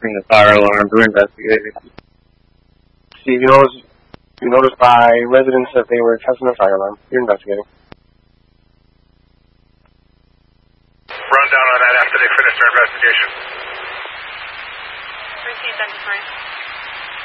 Bring the fire alarms. We're investigating. Steve, you noticed by residents that they were testing the fire alarm. You're investigating. Rundown on that after they finish their investigation. Received, identifying.